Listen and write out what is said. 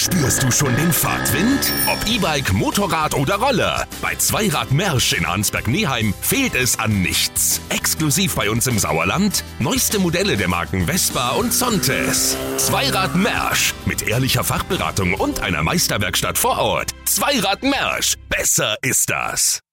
Spürst du schon den Fahrtwind? Ob E-Bike, Motorrad oder Roller. Bei Zweirad Mersch in Arnsberg-Neheim fehlt es an nichts. Exklusiv bei uns im Sauerland neueste Modelle der Marken Vespa und Zontes. Zweirad Mersch mit ehrlicher Fachberatung und einer Meisterwerkstatt vor Ort. Zweirad Mersch. Besser ist das.